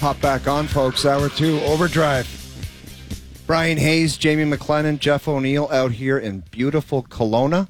Pop back on, folks. Hour 2, Overdrive. Brian Hayes, Jamie McLennan, Jeff O'Neill out here in beautiful Kelowna.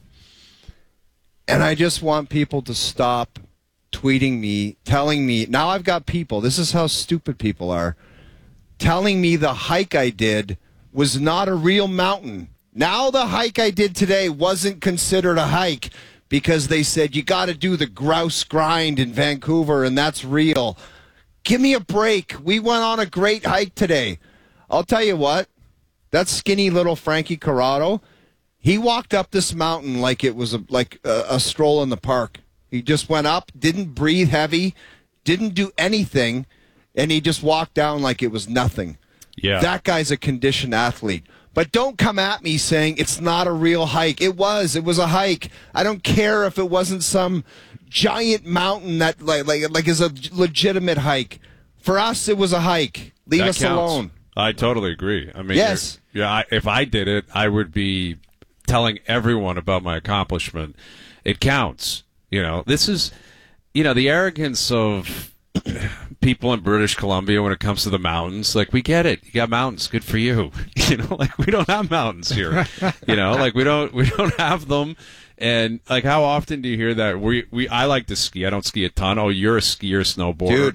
And I just want people to stop tweeting me, telling me, now I've got people, this is how stupid people are, telling me the hike I did was not a real mountain. Now the hike I did today wasn't considered a hike because they said you got to do the grouse grind in Vancouver and that's real. Give me a break. We went on a great hike today. I'll tell you what, that skinny little Frankie Corrado, he walked up this mountain like it was a stroll in the park. He just went up, didn't breathe heavy, didn't do anything, and he just walked down like it was nothing. Yeah. That guy's a conditioned athlete. But don't come at me saying it's not a real hike. It was a hike. I don't care if it wasn't some giant mountain that like is a legitimate hike. For us, it was a hike. Leave that us counts. alone. I totally agree. I mean, yes. If I did it, I would be telling everyone about my accomplishment. It counts. This is, the arrogance of people in British Columbia when it comes to the mountains. Like, we get it. You got mountains. Good for you. We don't have mountains here. We don't have them. And how often do you hear that? I like to ski. I don't ski a ton. Oh, you're a skier, snowboarder.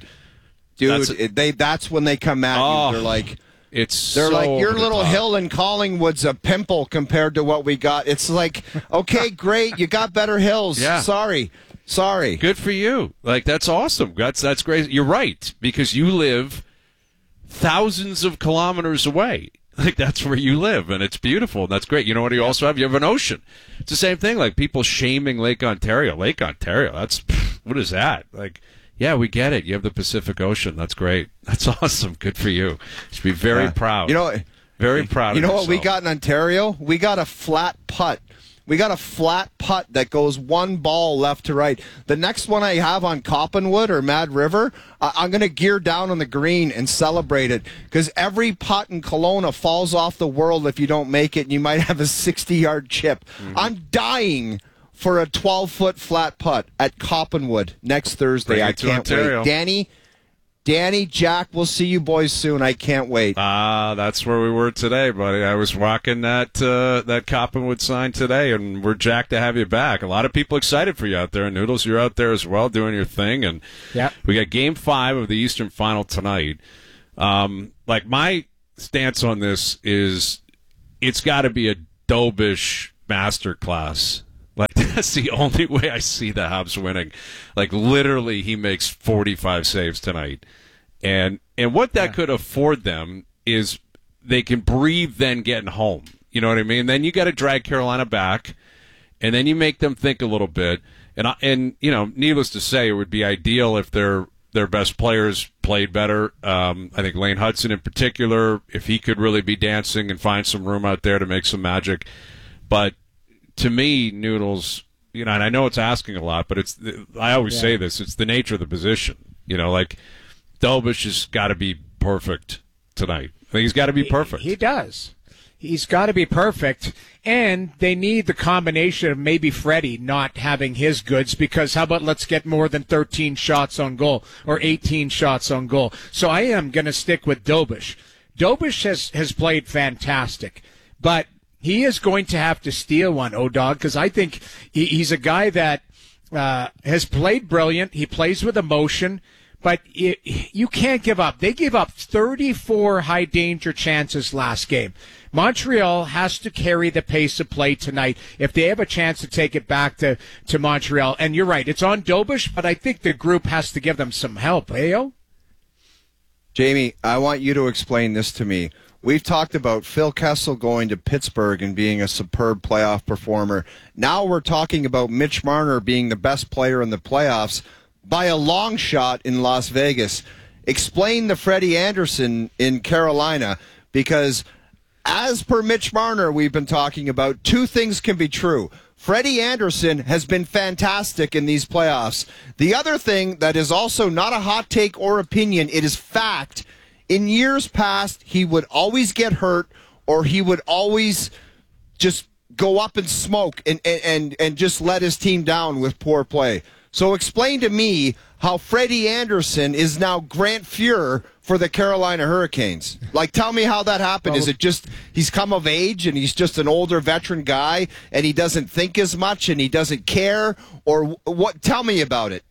Dude, that's when they come at you. They're like, they're like, your little hill in Collingwood's a pimple compared to what we got. It's like, okay, great, you got better hills. Yeah. Sorry. Good for you. That's awesome. That's great. You're right, because you live thousands of kilometers away. That's where you live, and it's beautiful, and that's great. You know what you also have? You have an ocean. It's the same thing, people shaming Lake Ontario. Lake Ontario, what is that? Yeah, we get it. You have the Pacific Ocean. That's great. That's awesome. Good for you. You should be very proud. Very proud of yourself. What we got in Ontario? We got a flat putt. We got a flat putt that goes one ball left to right. The next one I have on Coppenwood or Mad River, I'm going to gear down on the green and celebrate it because every putt in Kelowna falls off the world if you don't make it, and you might have a 60-yard chip. Mm-hmm. I'm dying for a 12-foot flat putt at Coppenwood next Thursday. I can't wait. Danny, Jack, we'll see you boys soon. I can't wait. That's where we were today, buddy. I was rocking that Coppenwood sign today, and we're jacked to have you back. A lot of people excited for you out there. Noodles, you're out there as well doing your thing. And we got Game 5 of the Eastern Final tonight. My stance on this is it's got to be a Dobish masterclass. That's the only way I see the Habs winning. Literally, he makes 45 saves tonight. And what that could afford them is they can breathe then getting home. You know what I mean? Then you got to drag Carolina back, and then you make them think a little bit. And needless to say, it would be ideal if their best players played better. I think Lane Hudson in particular, if he could really be dancing and find some room out there to make some magic. But to me, Noodles, and I know it's asking a lot, but I always say this, it's the nature of the position. Dobish has got to be perfect tonight. I think he's got to be perfect. He does. He's got to be perfect, and they need the combination of maybe Freddie not having his goods, because how about let's get more than 13 shots on goal or 18 shots on goal. So I am going to stick with Dobish. Dobish has played fantastic, but he is going to have to steal one, O-Dog, because I think he's a guy that has played brilliant. He plays with emotion, but you can't give up. They gave up 34 high-danger chances last game. Montreal has to carry the pace of play tonight if they have a chance to take it back to Montreal. And you're right, it's on Dobish, but I think the group has to give them some help, Ayo? Jamie, I want you to explain this to me. We've talked about Phil Kessel going to Pittsburgh and being a superb playoff performer. Now we're talking about Mitch Marner being the best player in the playoffs by a long shot in Las Vegas. Explain the Freddie Anderson in Carolina, because as per Mitch Marner we've been talking about, two things can be true. Freddie Anderson has been fantastic in these playoffs. The other thing that is also not a hot take or opinion, it is fact. In years past, he would always get hurt, or he would always just go up and smoke and just let his team down with poor play. So explain to me how Freddie Anderson is now Grant Fuhr for the Carolina Hurricanes. Like, tell me how that happened. Is it just he's come of age and he's just an older veteran guy and he doesn't think as much and he doesn't care? Or what? Tell me about it.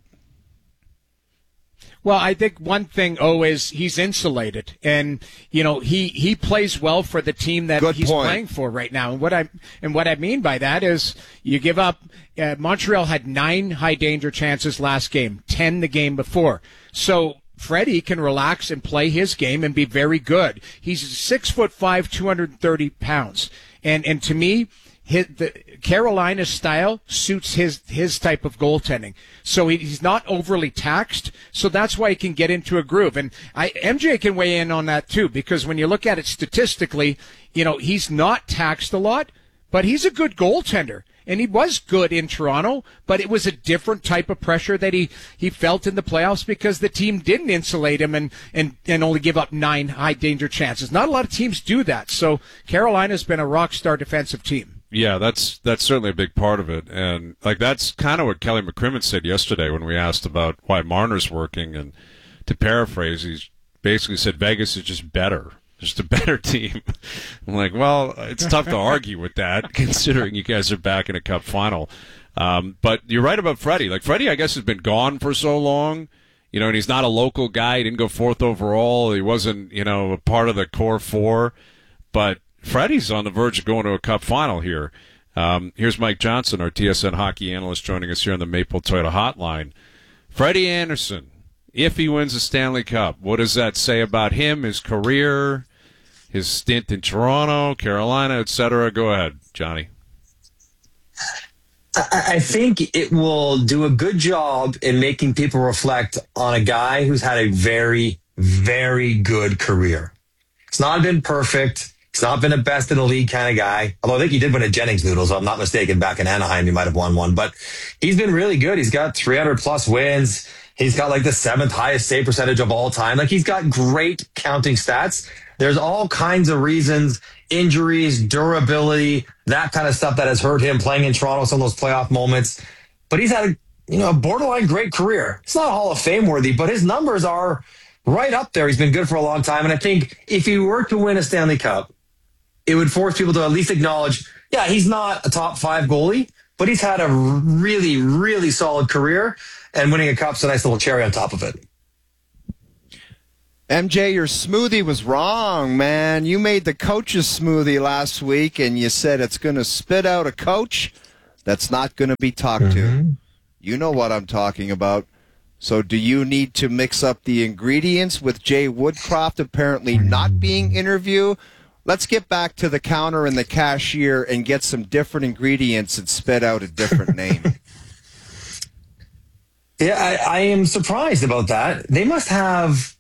Well, I think one thing, is he's insulated, and he plays well for the team that he's playing for right now. And what I mean by that is you give up. Montreal had 9 high danger chances last game, 10 the game before. So Freddie can relax and play his game and be very good. He's 6'5", 230 pounds, and to me, the Carolina's style suits his type of goaltending. So he's not overly taxed. So that's why he can get into a groove. And MJ can weigh in on that too, because when you look at it statistically, he's not taxed a lot, but he's a good goaltender. And he was good in Toronto, but it was a different type of pressure that he felt in the playoffs because the team didn't insulate him and only give up 9 high danger chances. Not a lot of teams do that. So Carolina's been a rock star defensive team. Yeah, that's certainly a big part of it. And that's kind of what Kelly McCrimmon said yesterday when we asked about why Marner's working. And to paraphrase, he basically said Vegas is just better. Just a better team. I'm like, well, it's tough to argue with that, considering you guys are back in a Cup final. But you're right about Freddie. Freddie, I guess, has been gone for so long, and he's not a local guy. He didn't go 4th overall. He wasn't, a part of the core 4. But Freddie's on the verge of going to a Cup final here. Here's Mike Johnson, our TSN hockey analyst, joining us here on the Maple Toyota Hotline. Freddie Anderson, if he wins the Stanley Cup, what does that say about him, his career, his stint in Toronto, Carolina, etc.? Go ahead, Johnny. I think it will do a good job in making people reflect on a guy who's had a very, very good career. It's not been perfect. He's not been a best in the league kind of guy. Although I think he did win a Jennings Noodles, if I'm not mistaken, back in Anaheim. He might have won one. But he's been really good. He's got 300-plus wins. He's got the 7th highest save percentage of all time. He's got great counting stats. There's all kinds of reasons, injuries, durability, that kind of stuff that has hurt him playing in Toronto, some of those playoff moments. But he's had a borderline great career. It's not Hall of Fame worthy, but his numbers are right up there. He's been good for a long time. And I think if he were to win a Stanley Cup, it would force people to at least acknowledge, yeah, he's not a top 5 goalie, but he's had a really, really solid career. And winning a cup's a nice little cherry on top of it. MJ, your smoothie was wrong, man. You made the coach's smoothie last week, and you said it's going to spit out a coach that's not going to be talked to. You know what I'm talking about. So do you need to mix up the ingredients with Jay Woodcroft apparently not being interviewed? Let's get back to the counter and the cashier and get some different ingredients and spit out a different name. Yeah, I am surprised about that. They must have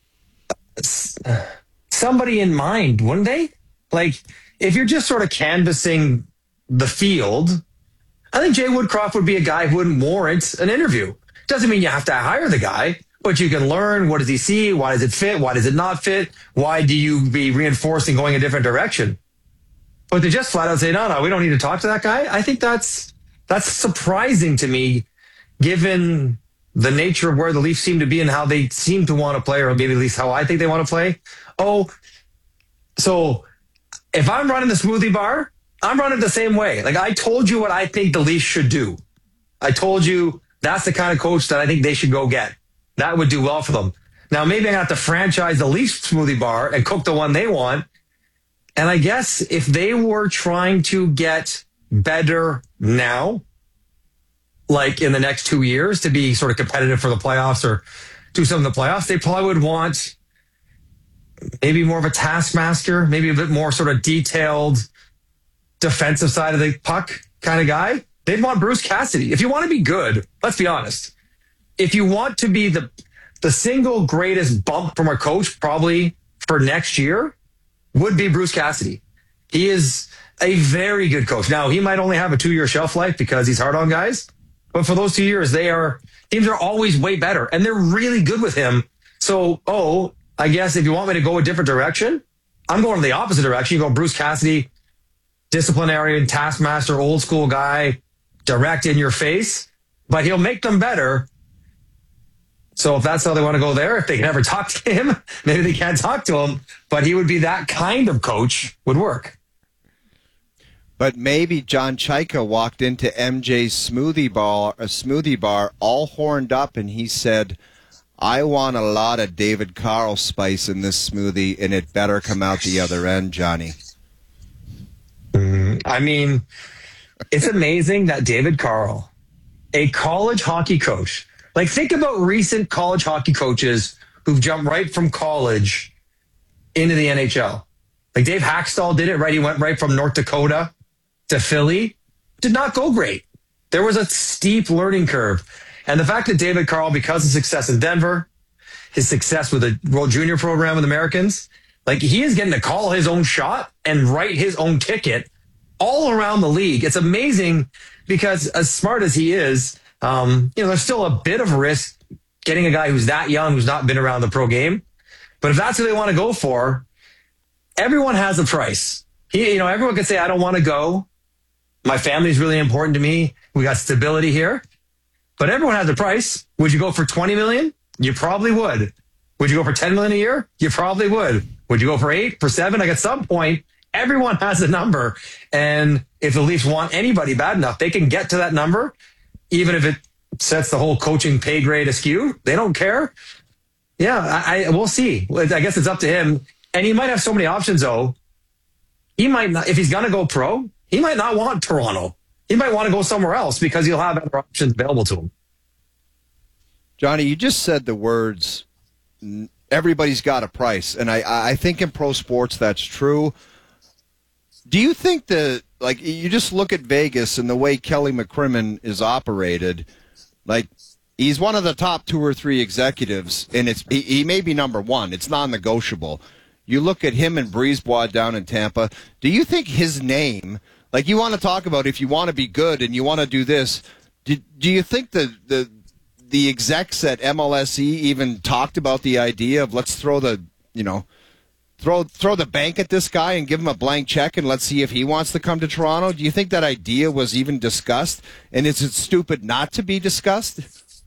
somebody in mind, wouldn't they? If you're just sort of canvassing the field, I think Jay Woodcroft would be a guy who wouldn't warrant an interview. Doesn't mean you have to hire the guy, but you can learn, what does he see? Why does it fit? Why does it not fit? Why do you be reinforcing going a different direction? But to just flat out say, no, we don't need to talk to that guy, I think that's surprising to me, given the nature of where the Leafs seem to be and how they seem to want to play, or maybe at least how I think they want to play. So if I'm running the smoothie bar, I'm running the same way. I told you what I think the Leafs should do. I told you that's the kind of coach that I think they should go get. That would do well for them. Now, maybe I have to franchise the Leafs smoothie bar and cook the one they want. And I guess if they were trying to get better now, in the next 2 years, to be sort of competitive for the playoffs or do some of the playoffs, they probably would want maybe more of a taskmaster, maybe a bit more sort of detailed defensive side of the puck kind of guy. They'd want Bruce Cassidy. If you want to be good, let's be honest. If you want to be the single greatest bump from a coach probably for next year would be Bruce Cassidy. He is a very good coach. Now, he might only have a 2-year shelf life because he's hard on guys. But for those 2 years, teams are always way better, and they're really good with him. So, I guess if you want me to go a different direction, I'm going in the opposite direction. You go Bruce Cassidy, disciplinarian, taskmaster, old school guy, direct in your face. but he'll make them better. So if that's how they want to go there, if they can ever talk to him, maybe they can't talk to him, but he would be that kind of coach would work. But maybe John Chaika walked into MJ's smoothie bar all horned up, and he said, I want a lot of David Carl spice in this smoothie, and it better come out the other end, Johnny. I mean, it's amazing that David Carl, a college hockey coach, like, think about recent college hockey coaches who've jumped right from college into the NHL. Like Dave Hackstall did it, right? He went right from North Dakota to Philly. Did not go great. There was a steep learning curve. And the fact that David Carl, because of success in Denver, his success with the World Junior program with Americans, like he is getting to call his own shot and write his own ticket all around the league. It's amazing because as smart as he is, there's still a bit of risk getting a guy who's that young, who's not been around the pro game. But if that's who they want to go for, everyone has a price. Everyone can say, I don't want to go. My family's really important to me. We got stability here. But everyone has a price. Would you go for $20 million? You probably would. Would you go for $10 million a year? You probably would. Would you go for 8, for 7? Like at some point, everyone has a number. And if the Leafs want anybody bad enough, they can get to that number. Even if it sets the whole coaching pay grade askew, they don't care. Yeah, we'll see. I guess it's up to him. And he might have so many options, though. He might not, if he's going to go pro, he might not want Toronto. He might want to go somewhere else because he'll have other options available to him. Johnny, you just said the words, everybody's got a price. And I think in pro sports that's true. Do you think that, like, you just look at Vegas and the way Kelly McCrimmon is operated, like, he's one of the top 2 or 3 executives, and he may be number 1. It's non-negotiable. You look at him and Brisebois down in Tampa. Do you think his name, like, you want to talk about if you want to be good and you want to do this, do you think the execs at MLSE even talked about the idea of let's throw the, throw the bank at this guy and give him a blank check and let's see if he wants to come to Toronto? Do you think that idea was even discussed? And is it stupid not to be discussed?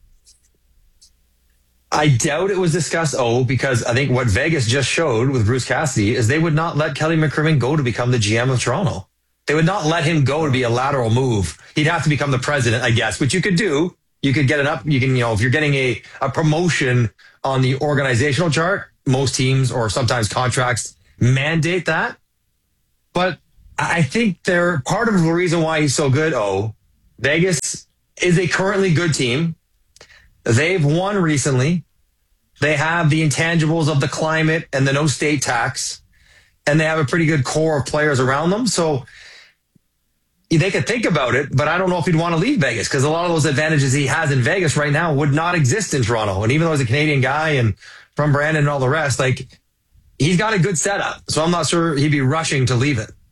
I doubt it was discussed, because I think what Vegas just showed with Bruce Cassidy is they would not let Kelly McCrimmon go to become the GM of Toronto. They would not let him go to be a lateral move. He'd have to become the president, I guess, which you could do. You could get if you're getting a promotion on the organizational chart, most teams or sometimes contracts mandate that. But I think they're part of the reason why he's so good. Vegas is a currently good team. They've won recently. They have the intangibles of the climate and the no state tax, and they have a pretty good core of players around them. So they could think about it, but I don't know if he'd want to leave Vegas because a lot of those advantages he has in Vegas right now would not exist in Toronto. And even though he's a Canadian guy and from Brandon and all the rest, like, he's got a good setup. So I'm not sure he'd be rushing to leave it.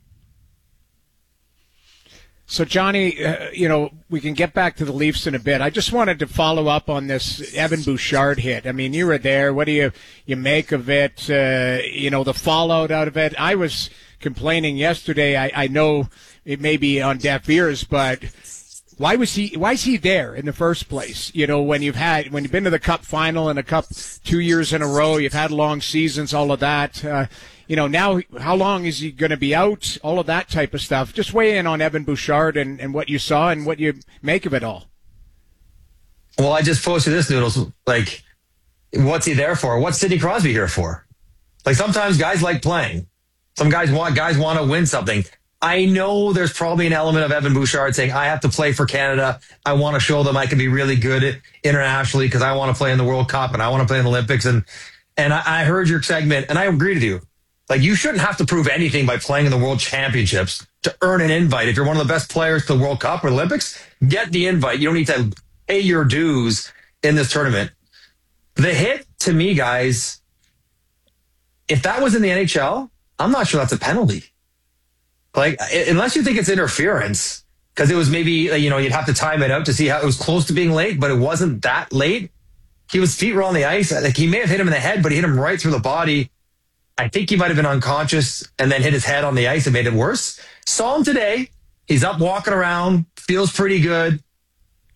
So, Johnny, we can get back to the Leafs in a bit. I just wanted to follow up on this Evan Bouchard hit. I mean, you were there. What do you make of it? The fallout out of it. I was complaining yesterday. I know it may be on deaf ears, but why is he there in the first place? When you've been to the Cup final and a Cup 2 years in a row, you've had long seasons, all of that. Now how long is he going to be out? All of that type of stuff. Just weigh in on Evan Bouchard and what you saw and what you make of it all. Well, I just posted this, Noodles. Like, what's he there for? What's Sidney Crosby here for? Like, sometimes guys like playing. Some guys want to win something. I know there's probably an element of Evan Bouchard saying, I have to play for Canada. I want to show them I can be really good internationally because I want to play in the World Cup and I want to play in the Olympics. And I heard your segment and I agree with you. Like, you shouldn't have to prove anything by playing in the World Championships to earn an invite. If you're one of the best players to the World Cup or Olympics, get the invite. You don't need to pay your dues in this tournament. The hit, to me, guys, if that was in the NHL, I'm not sure that's a penalty. Like, unless you think it's interference, because it was maybe, you'd have to time it out to see how it was close to being late, but it wasn't that late. His feet were on the ice. Like, he may have hit him in the head, but he hit him right through the body. I think he might have been unconscious and then hit his head on the ice and made it worse. Saw him today. He's up walking around, feels pretty good.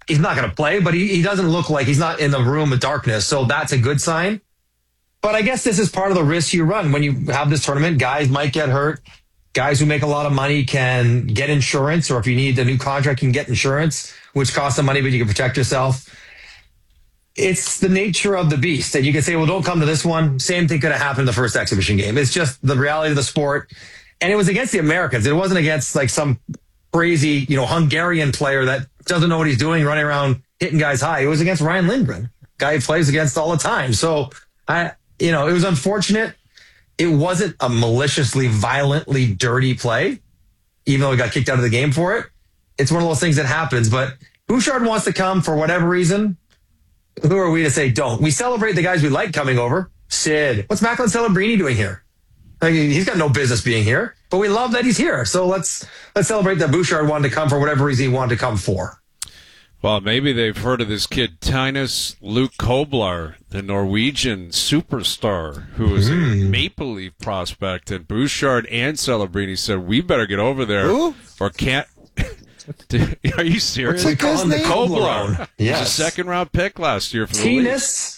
he's not going to play, but he doesn't look like he's not in the room of darkness. So that's a good sign. But I guess this is part of the risk you run when you have this tournament. Guys might get hurt. Guys who make a lot of money can get insurance, or if you need a new contract, you can get insurance, which costs some money, but you can protect yourself. It's the nature of the beast. And you can say, well, don't come to this one. Same thing could have happened in the first exhibition game. It's just the reality of the sport. And it was against the Americans. It wasn't against like some crazy, Hungarian player that doesn't know what he's doing, running around hitting guys high. It was against Ryan Lindgren, guy he plays against all the time. So it was unfortunate. It wasn't a maliciously, violently dirty play, even though he got kicked out of the game for it. It's one of those things that happens. But Bouchard wants to come for whatever reason. Who are we to say don't? We celebrate the guys we like coming over. Sid. What's Macklin Celebrini doing here? He's got no business being here, but we love that he's here. So let's celebrate that Bouchard wanted to come for whatever reason he wanted to come for. Well, maybe they've heard of this kid, Tinus Luke Koblar, the Norwegian superstar, who is a Maple Leaf prospect. And Bouchard and Celebrini said, we better get over there or can't. Are you serious? We call him the Koblar. Yes. He was a second-round pick last year for the Tinus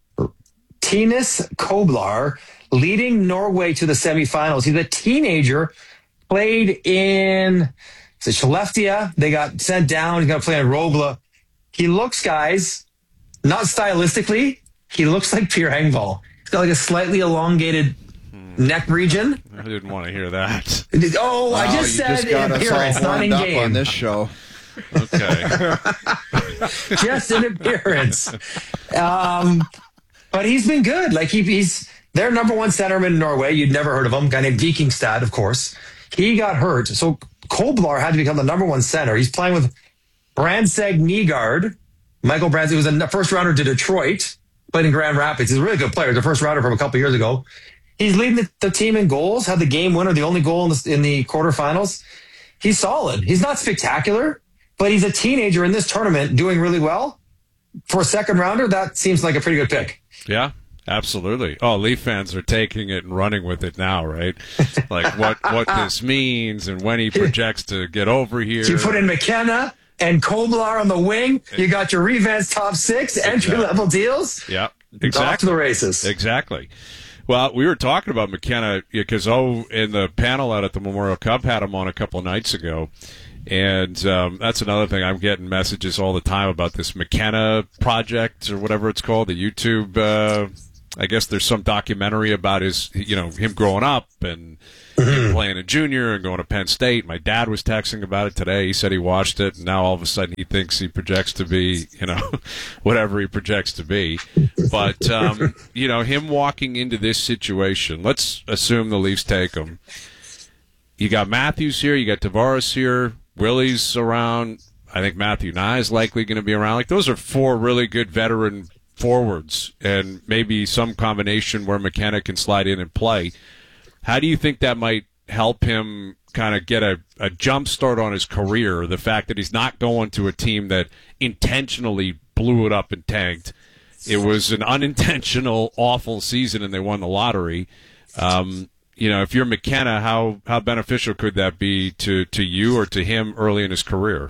Koblar, leading Norway to the semifinals. He's a teenager, played in Skellefteå. They got sent down. He's going to play in Rögle. He looks, guys, not stylistically, he looks like Pierre Engvall. He's got like a slightly elongated neck region. I didn't want to hear that. Oh, wow, I just said in appearance, not in game. On this show. Okay. Just in appearance. But he's been good. Like he's their number one centerman in Norway. You'd never heard of him. A guy named Vikingstad, of course. He got hurt. So Koblar had to become the number one center. He's playing with Brandstad Nygaard. Michael Brandstad, who was a first rounder to Detroit, played in Grand Rapids. He's a really good player. The first rounder from a couple years ago. He's leading the team in goals, had the game winner, the only goal in the quarterfinals. He's solid. He's not spectacular, but he's a teenager in this tournament doing really well. For a second rounder, that seems like a pretty good pick. Yeah, absolutely. Oh, Leaf fans are taking it and running with it now, right? Like what this means and when he projects to get over here. You put in McKenna and Koblar on the wing. You got your Revans top six, entry-level deals. Yeah, exactly. Off to the races. Exactly. Well, we were talking about McKenna because, in the panel out at the Memorial Cup had him on a couple of nights ago. And that's another thing. I'm getting messages all the time about this McKenna project or whatever it's called, the YouTube. I guess there's some documentary about him growing up and him playing a junior and going to Penn State. My dad was texting about it today. He said he watched it, and now all of a sudden he thinks he projects to be, whatever he projects to be. But, him walking into this situation, let's assume the Leafs take him. You got Matthews here, you got Tavares here, Willie's around. I think Matthew Nye is likely going to be around. Like, those are four really good veteran forwards, and maybe some combination where McKenna can slide in and play. How do you think that might help him kind of get a jump start on his career? The fact that he's not going to a team that intentionally blew it up and tanked. It was an unintentional, awful season, and they won the lottery. If you're McKenna, how beneficial could that be to you or to him early in his career?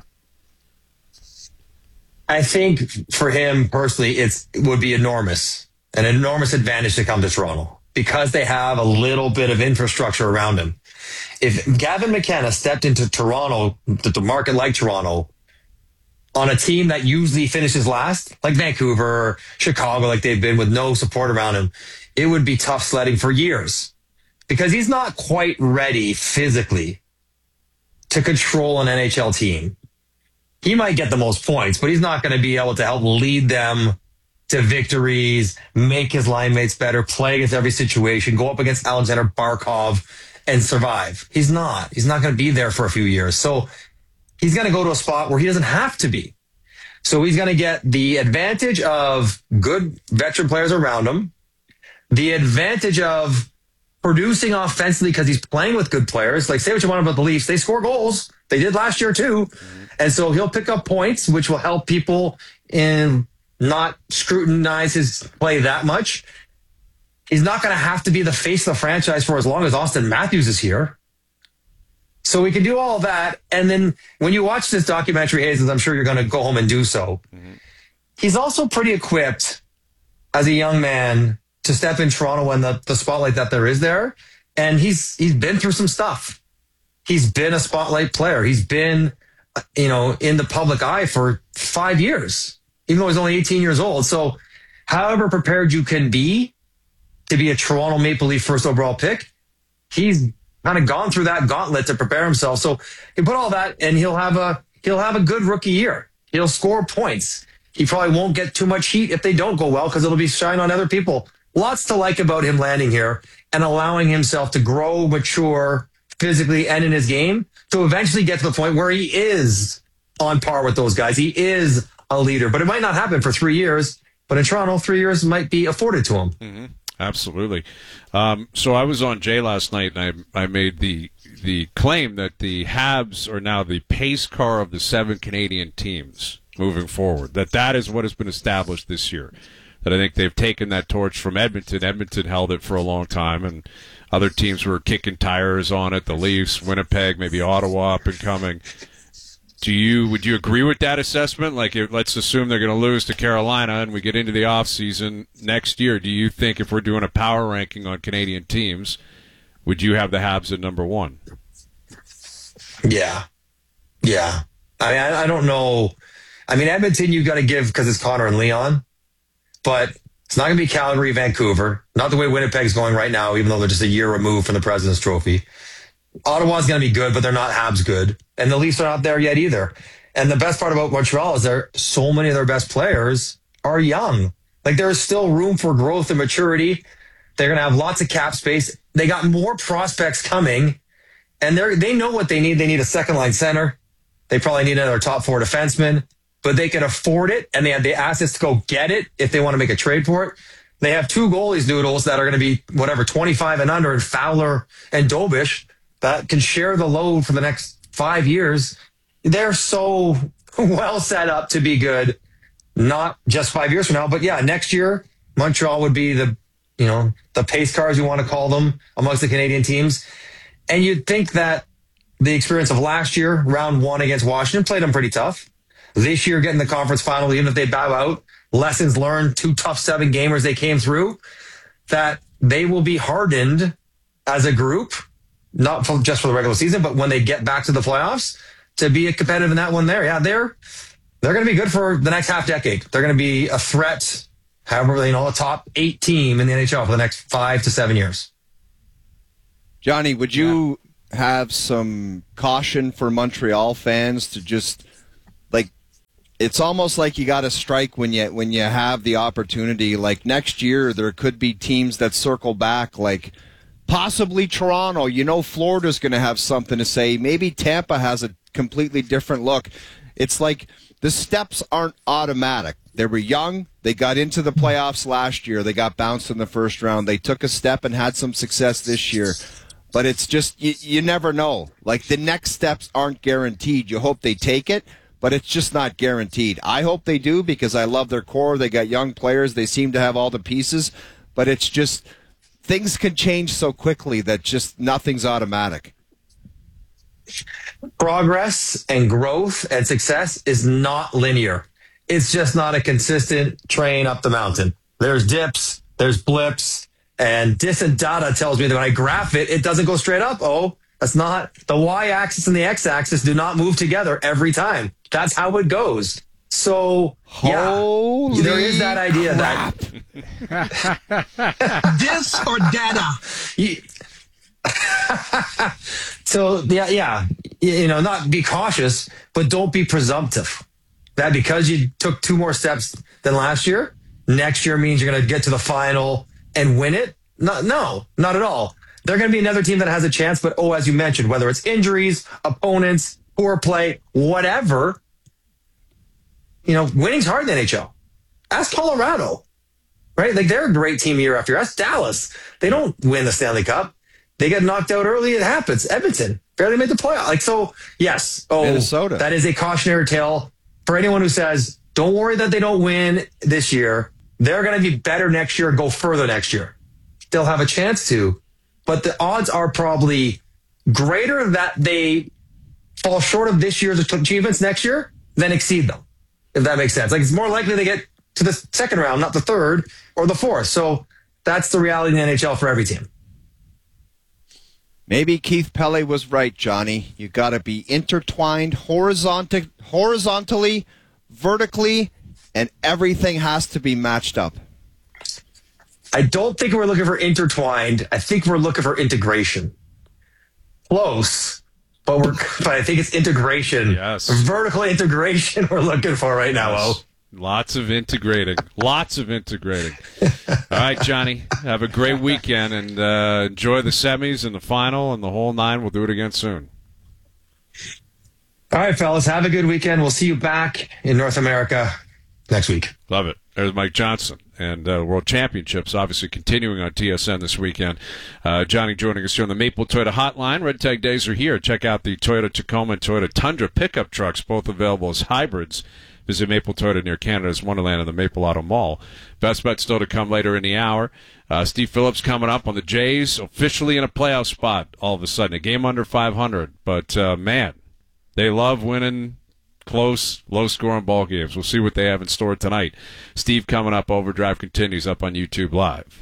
I think for him personally, it would be an enormous advantage to come to Toronto because they have a little bit of infrastructure around him. If Gavin McKenna stepped into Toronto, the market like Toronto, on a team that usually finishes last, like Vancouver or Chicago, like they've been with no support around him, it would be tough sledding for years. Because he's not quite ready physically to control an NHL team. He might get the most points, but he's not going to be able to help lead them to victories, make his line mates better, play against every situation, go up against Alexander Barkov and survive. He's not. He's not going to be there for a few years. So he's going to go to a spot where he doesn't have to be. So he's going to get the advantage of good veteran players around him, the advantage of producing offensively because he's playing with good players. Like, say what you want about the Leafs. They score goals. They did last year too. And so he'll pick up points, which will help people in not scrutinize his play that much. He's not going to have to be the face of the franchise for as long as Austin Matthews is here. So we can do all that. And then when you watch this documentary, Hayes, as I'm sure you're going to go home and do so, he's also pretty equipped as a young man to step in Toronto when the spotlight that there is there. And he's been through some stuff. He's been a spotlight player. He's been, in the public eye for 5 years, even though he's only 18 years old. So however prepared you can be to be a Toronto Maple Leaf first overall pick, he's kind of gone through that gauntlet to prepare himself. So you put all that and he'll have a good rookie year. He'll score points. He probably won't get too much heat if they don't go well because it'll be shine on other people. Lots to like about him landing here and allowing himself to grow, mature physically and in his game to eventually get to the point where he is on par with those guys. He is a leader, but it might not happen for 3 years. But in Toronto, 3 years might be afforded to him. Mm-hmm. Absolutely. So I was on Jay last night, and I made the claim that the Habs are now the pace car of the 7 Canadian teams moving forward. That is what has been established this year. That I think they've taken that torch from Edmonton. Edmonton held it for a long time, and other teams were kicking tires on it. The Leafs, Winnipeg, maybe Ottawa up and coming. Would you agree with that assessment? Like, let's assume they're going to lose to Carolina and we get into the offseason next year. Do you think if we're doing a power ranking on Canadian teams, would you have the Habs at number 1? Yeah. I mean, I don't know. I mean, Edmonton, you've got to give because it's Connor and Leon, but it's not going to be Calgary, Vancouver. Not the way Winnipeg's going right now, even though they're just a year removed from the President's Trophy. Ottawa's going to be good, but they're not Habs good. And the Leafs are not there yet either. And the best part about Montreal is so many of their best players are young. Like, there's still room for growth and maturity. They're going to have lots of cap space. They got more prospects coming, and they know what they need. They need a second-line center. They probably need another top 4 defenseman, but they can afford it, and they have the assets to go get it if they want to make a trade for it. They have 2 goalies, Noodles, that are going to be, 25 and under, and Fowler and Dobish, that can share the load for the next 5 years. They're so well set up to be good, not just 5 years from now, but yeah, next year, Montreal would be the pace cars, you want to call them, amongst the Canadian teams. And you'd think that the experience of last year, round 1 against Washington, played them pretty tough. This year, getting the conference final, even if they bow out, lessons learned, 2 tough 7 gamers they came through, that they will be hardened as a group, not just for the regular season, but when they get back to the playoffs, to be competitive in that one there. Yeah, they're going to be good for the next half decade. They're going to be a threat, however, a top 8 team in the NHL for the next 5 to 7 years. Johnny, would you have some caution for Montreal fans to just, like, it's almost like you got to strike when you have the opportunity. Like, next year, there could be teams that circle back, like possibly Toronto. Florida's going to have something to say. Maybe Tampa has a completely different look. It's like the steps aren't automatic. They were young. They got into the playoffs last year. They got bounced in the first round. They took a step and had some success this year. But it's just, you never know. Like, the next steps aren't guaranteed. You hope they take it, but it's just not guaranteed. I hope they do because I love their core. They got young players. They seem to have all the pieces. But it's just, things can change so quickly that just nothing's automatic. Progress and growth and success is not linear. It's just not a consistent train up the mountain. There's dips, there's blips, and distant data tells me that when I graph it, it doesn't go straight up. Oh, that's not. The y-axis and the x-axis do not move together every time. That's how it goes. So, yeah, there is that idea that this or data. So, yeah, not be cautious, but don't be presumptive. That because you took 2 more steps than last year, next year means you're going to get to the final and win it? No, not at all. They're going to be another team that has a chance, but as you mentioned, whether it's injuries, opponents, poor play, whatever, winning's hard in the NHL. Ask Colorado, right? Like, they're a great team year after year. Ask Dallas. They don't win the Stanley Cup. They get knocked out early. It happens. Edmonton barely made the playoff. Like, so, yes. Minnesota. That is a cautionary tale for anyone who says, don't worry that they don't win this year. They're going to be better next year, go further next year. They'll have a chance to, but the odds are probably greater that they fall short of this year's achievements next year than exceed them, if that makes sense. Like, it's more likely they get to the second round, not the third or the fourth. So that's the reality in the NHL for every team. Maybe Keith Pele was right, Johnny. You got to be intertwined horizontally, vertically, and everything has to be matched up. I don't think we're looking for intertwined. I think we're looking for integration. Close, but I think it's integration. Yes. Vertical integration we're looking for right now, yes. Lots of integrating. Lots of integrating. All right, Johnny. Have a great weekend and enjoy the semis and the final and the whole nine. We'll do it again soon. All right, fellas. Have a good weekend. We'll see you back in North America next week. Love it. There's Mike Johnson. And World Championships obviously continuing on TSN this weekend. Johnny joining us here on the Maple Toyota Hotline. Red Tag Days are here. Check out the Toyota Tacoma and Toyota Tundra pickup trucks, both available as hybrids. Visit Maple Toyota near Canada's Wonderland in the Maple Auto Mall. Best bet still to come later in the hour. Steve Phillips coming up on the Jays, officially in a playoff spot all of a sudden. A game under 500. But, man, they love winning close, low-scoring ball games. We'll see what they have in store tonight. Steve coming up. Overdrive continues up on YouTube Live.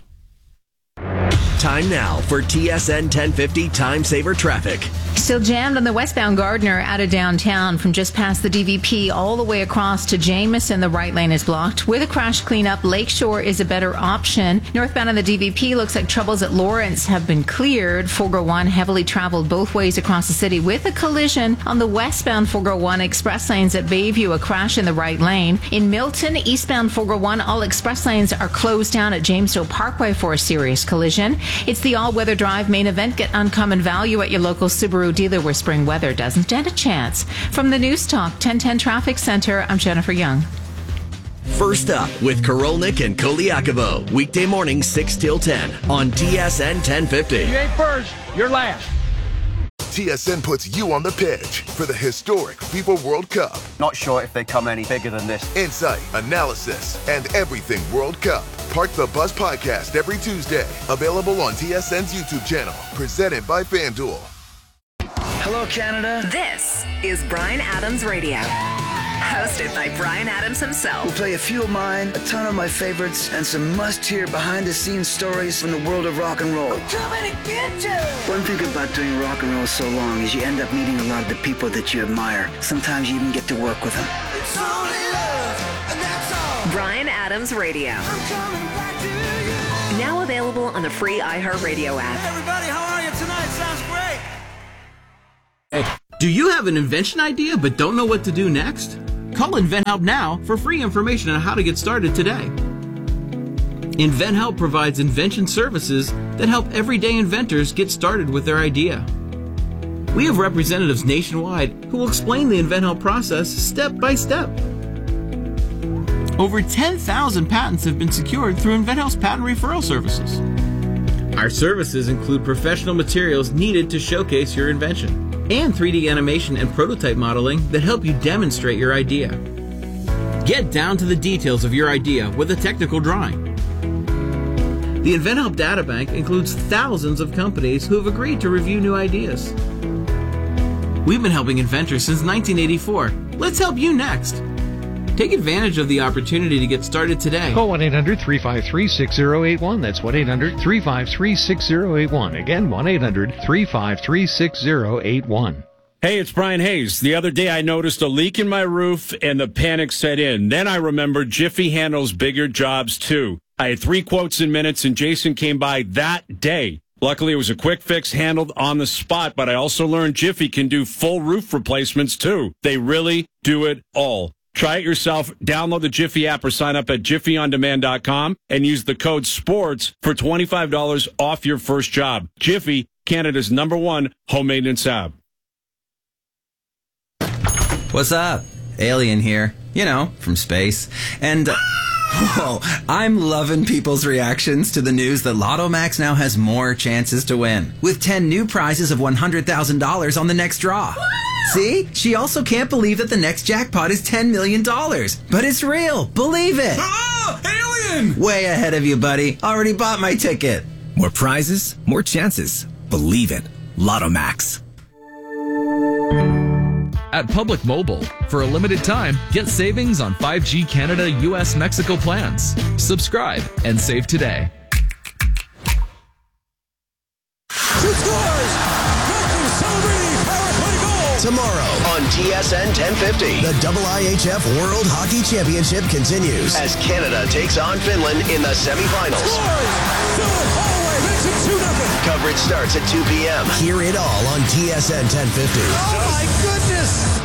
Time now for TSN 1050 Time Saver Traffic. Still jammed on the westbound Gardner out of downtown from just past the DVP all the way across to Jamison. The right lane is blocked. With a crash cleanup, Lakeshore is a better option. Northbound on the DVP looks like troubles at Lawrence have been cleared. 401 heavily traveled both ways across the city with a collision on the westbound 401 express lanes at Bayview. A crash in the right lane. In Milton, eastbound 401, all express lanes are closed down at Jamesdale Parkway for a serious collision. It's the all-weather drive main event. Get uncommon value at your local Subaru dealer where spring weather doesn't stand a chance. From the News Talk 1010 Traffic Center, I'm Jennifer Young. First up with Korolnik and Koliakovo. Weekday mornings 6 till 10 on TSN 1050. You ain't first, you're last. TSN puts you on the pitch for the historic FIFA World Cup. Not sure if they come any bigger than this. Insight, analysis, and everything World Cup. Park the Bus podcast every Tuesday. Available on TSN's YouTube channel. Presented by FanDuel. Hello, Canada. This is Bryan Adams Radio. Hosted by Bryan Adams himself. We'll play a few of mine, a ton of my favorites, and some must-hear behind-the-scenes stories from the world of rock and roll. I'm coming to get you! One thing about doing rock and roll so long is you end up meeting a lot of the people that you admire. Sometimes you even get to work with them. It's only love, and that's all. Bryan Adams Radio. I'm coming back to you. Now available on the free iHeartRadio app. Hey everybody, how are you tonight? Sounds great. Hey, do you have an invention idea but don't know what to do next? Call InventHelp now for free information on how to get started today. InventHelp provides invention services that help everyday inventors get started with their idea. We have representatives nationwide who will explain the InventHelp process step by step. Over 10,000 patents have been secured through InventHelp's patent referral services. Our services include professional materials needed to showcase your invention, and 3D animation and prototype modeling that help you demonstrate your idea. Get down to the details of your idea with a technical drawing. The InventHelp Databank includes thousands of companies who have agreed to review new ideas. We've been helping inventors since 1984. Let's help you next. Take advantage of the opportunity to get started today. Call 1-800-353-6081. That's 1-800-353-6081. Again, 1-800-353-6081. Hey, it's Brian Hayes. The other day I noticed a leak in my roof and the panic set in. Then I remembered Jiffy handles bigger jobs too. I had 3 quotes in minutes and Jason came by that day. Luckily, it was a quick fix handled on the spot, but I also learned Jiffy can do full roof replacements too. They really do it all. Try it yourself. Download the Jiffy app or sign up at jiffyondemand.com and use the code SPORTS for $25 off your first job. Jiffy, Canada's #1 home maintenance app. What's up? Alien here. You know, from space. And, whoa, I'm loving people's reactions to the news that Lotto Max now has more chances to win, with 10 new prizes of $100,000 on the next draw. See? She also can't believe that the next jackpot is $10 million. But it's real. Believe it. Oh, alien! Way ahead of you, buddy. Already bought my ticket. More prizes, more chances. Believe it. Lotto Max. At Public Mobile, for a limited time, get savings on 5G Canada, US, Mexico plans. Subscribe and save today. Shoot scores! Matthew Celebrini, power play goal! Tomorrow on TSN 1050, the IIHF World Hockey Championship continues as Canada takes on Finland in the semifinals. Scores! Holloway makes it 2-0. Coverage starts at 2 p.m. Hear it all on TSN 1050. Oh my goodness!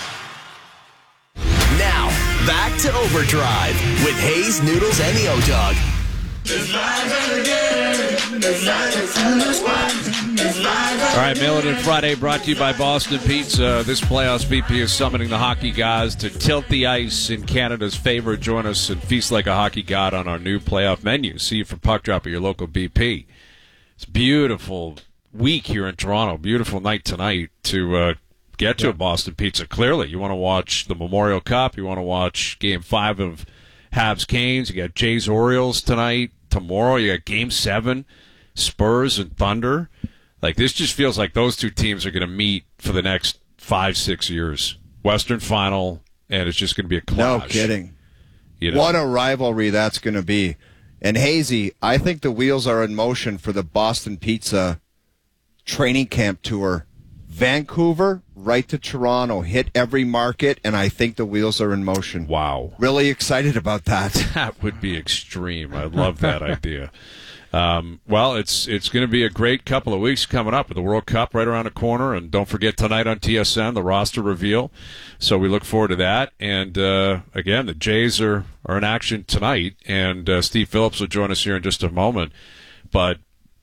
Now, back to Overdrive with Hayes, Noodles, and the O-Dog. All right, Mail It In Friday brought to you by Boston Pizza. This playoffs, BP is summoning the hockey gods to tilt the ice in Canada's favor. Join us and feast like a hockey god on our new playoff menu. See you for Puck Drop at your local BP. It's a beautiful week here in Toronto. Beautiful night tonight to get to a Boston Pizza. Clearly, you want to watch the Memorial Cup. You want to watch Game 5 of Habs Canes. You got Jays Orioles tonight. Tomorrow you got Game 7, Spurs and Thunder. Like, this just feels like those two teams are going to meet for the next 5-6 years. Western Final, and it's just going to be a clash. No kidding. You know? What a rivalry that's going to be. And Hazy, I think the wheels are in motion for the Boston Pizza training camp tour. Vancouver, right to Toronto, hit every market, and I think the wheels are in motion. Wow. Really excited about that. That would be extreme. I love that idea. Well, it's going to be a great couple of weeks coming up with the World Cup right around the corner, and don't forget tonight on TSN, the roster reveal. So we look forward to that. And, again, the Jays are in action tonight, and Steve Phillips will join us here in just a moment. But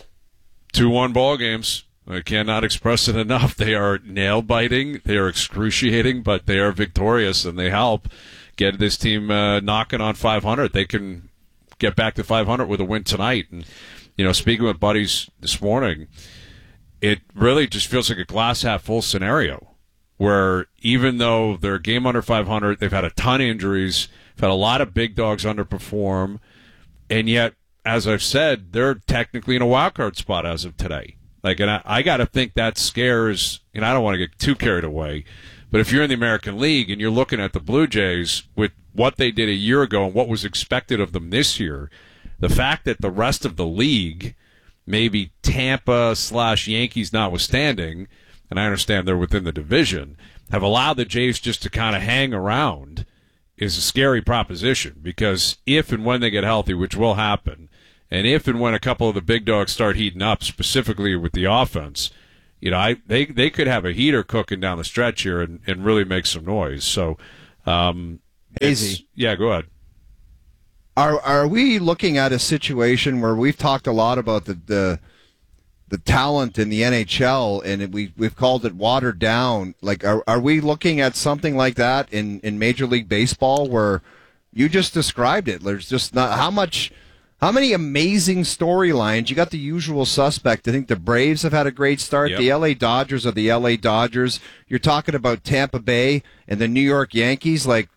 2-1 ball games. I cannot express it enough. They are nail-biting. They are excruciating, but they are victorious, and they help get this team knocking on 500. They can get back to 500 with a win tonight. And, you know, speaking with buddies this morning, it really just feels like a glass-half-full scenario where even though they're a game under 500, they've had a ton of injuries, they've had a lot of big dogs underperform, and yet, as I've said, they're technically in a wild-card spot as of today. Like, and I got to think that scares, and I don't want to get too carried away, but if you're in the American League and you're looking at the Blue Jays with what they did a year ago and what was expected of them this year, the fact that the rest of the league, maybe Tampa/Yankees notwithstanding, and I understand they're within the division, have allowed the Jays just to kind of hang around is a scary proposition, because if and when they get healthy, which will happen, and if and when a couple of the big dogs start heating up, specifically with the offense, you know, they could have a heater cooking down the stretch here and really make some noise. So, Easy. Yeah, go ahead. Are we looking at a situation where we've talked a lot about the talent in the NHL, and we've called it watered down? Like, are we looking at something like that in Major League Baseball, where you just described it? There's just not how many amazing storylines. You got the usual suspect. I think the Braves have had a great start. Yep. The LA Dodgers are the LA Dodgers. You're talking about Tampa Bay and the New York Yankees. Like,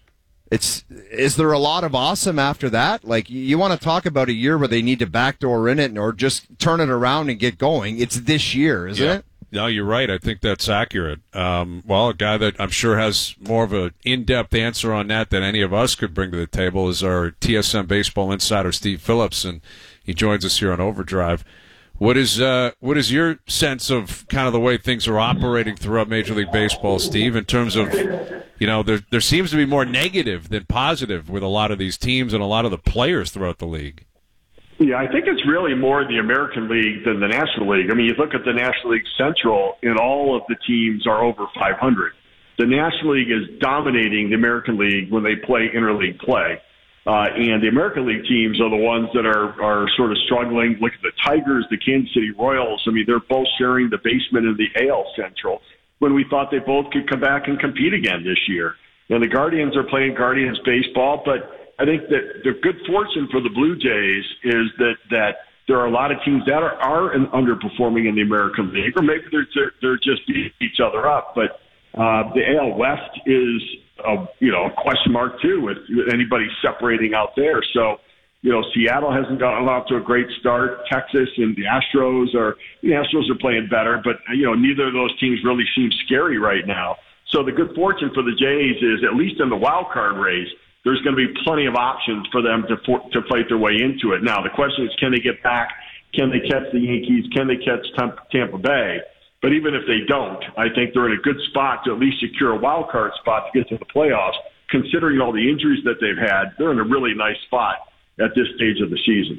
is there a lot of awesome after that? Like, you want to talk about a year where they need to backdoor in it or just turn it around and get going. It's this year, isn't it? No, you're right. I think that's accurate. Well, a guy that I'm sure has more of an in-depth answer on that than any of us could bring to the table is our TSN baseball insider, Steve Phillips, and he joins us here on Overdrive. What is your sense of kind of the way things are operating throughout Major League Baseball, Steve, in terms of, you know, there seems to be more negative than positive with a lot of these teams and a lot of the players throughout the league? Yeah, I think it's really more the American League than the National League. I mean, you look at the National League Central, and all of the teams are over 500. The National League is dominating the American League when they play interleague play. And the American League teams are the ones that are sort of struggling. Look at the Tigers, the Kansas City Royals. I mean, they're both sharing the basement in the AL Central when we thought they both could come back and compete again this year. And the Guardians are playing Guardians baseball, but I think that the good fortune for the Blue Jays is that there are a lot of teams that are underperforming in the American League, or maybe they're just beating each other up. But the AL West is a question mark too, with anybody separating out there. So Seattle hasn't gotten off to a great start. Texas and the Astros are playing better, but, neither of those teams really seem scary right now. So the good fortune for the Jays is, at least in the wild card race, there's going to be plenty of options for them to fight their way into it. Now, the question is, can they get back? Can they catch the Yankees? Can they catch Tampa Bay? But even if they don't, I think they're in a good spot to at least secure a wild card spot to get to the playoffs. Considering all the injuries that they've had, they're in a really nice spot at this stage of the season.